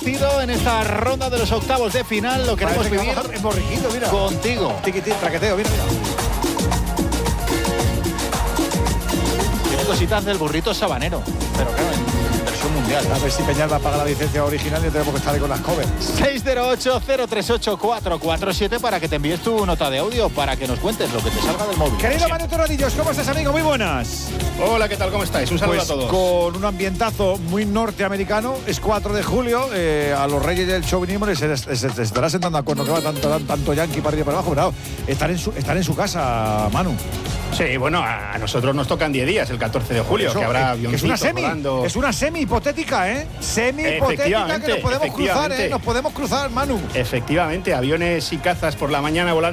partido en esta ronda de los octavos de final. Lo queremos vivir en borriquito, mira. Contigo. Tiquitín, traqueteo, mira. Tiene cositas del burrito sabanero, pero claro, en versión mundial. A ver si Peñal va a pagar la licencia original y tenemos que estar ahí con las covers. 608-038-447 para que te envíes tu nota de audio, para que nos cuentes lo que te salga del móvil. Querido Manu Torradillos, ¿cómo estás, amigo? Muy buenas. Hola, ¿qué tal? ¿Cómo estáis? Un saludo Pues a todos. con un ambientazo muy norteamericano, es 4 de julio, a los reyes del chauvinismo les estará sentando a cuerno que va tanto yanqui para arriba y para abajo, pero estar en su casa, Manu. Sí, bueno, a nosotros nos tocan 10 días, el 14 de julio, Eso, que habrá que es una semi hipotética, ¿eh? Semi hipotética que nos podemos cruzar, ¿eh? Nos podemos cruzar, Manu. Efectivamente, aviones y cazas por la mañana volando.